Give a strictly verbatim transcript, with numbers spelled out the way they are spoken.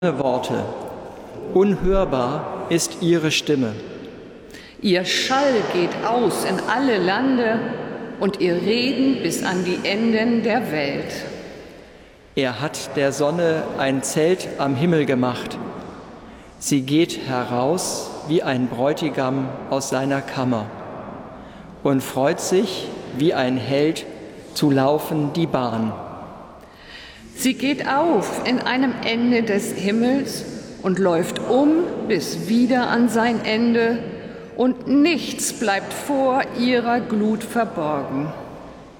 Worte, unhörbar ist ihre Stimme. Ihr Schall geht aus in alle Lande und ihr Reden bis an die Enden der Welt. Er hat der Sonne ein Zelt am Himmel gemacht. Sie geht heraus wie ein Bräutigam aus seiner Kammer und freut sich wie ein Held zu laufen die Bahn. Sie geht auf in einem Ende des Himmels und läuft um bis wieder an sein Ende, und nichts bleibt vor ihrer Glut verborgen.